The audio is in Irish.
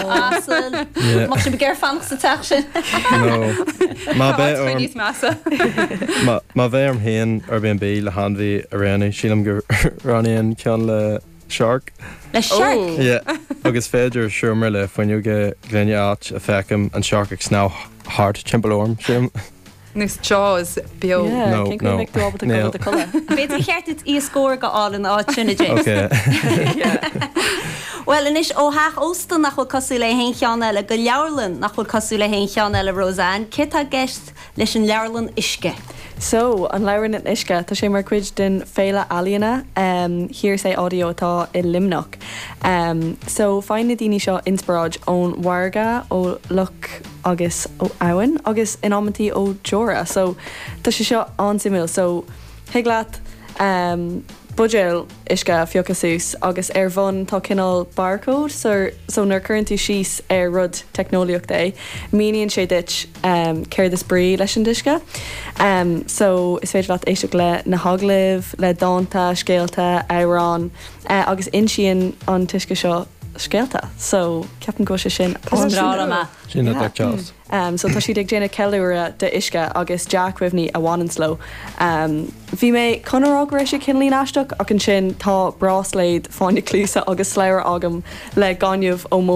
asal. Má sé gur fan sa teach sin. No. Má níos massa. Má bheith am héan Airbnb le handhí a réna sílam gur raníon cean le shark. Le shark? Yeah. Agus féidir siúmar le foiinniu go glenne áit a fecham an shark ag sná hard chimpelorm sim. Nus Jaws bio. No. Beidir cheartid í scóir go álan á sinna James. Okay. Well, inis ó haach óstan nach chuil cosú le haon cheanna eile go leabharlann nach chuil cosú le haon cheanna eile Roseanne, cit a gceist leis an leabharlann isce. So, an leabharlann an isce, tá sé mar cuid den féile alíonna, hearsay audio atá I limnach. So, fáin na daoine seo inspiráid ón Warga ó Luc agus ó Owen, agus in ammantí ó Jora. So, tá sé seo ansimil. So, higlaat budgel isce fiocha sús agus bhon tá cinál barcode so nar currentú síos rud technoliacht é míonn sé dit céir is brí leis an disce so is féidir leat éisteach le na haglah le dáanta scéalta érán agus insian an tuisce seo scéalta so ceapan go sin Drama. Sin a Charles. So tá siad ag déanana ceúra de isce agus Jack Rivney a bhhainsló. Bhí mé conarrág éis sé cinlín aisteach ach an sin tá brásléid fáinne clúsa agus sléir agam le gáinneamh ó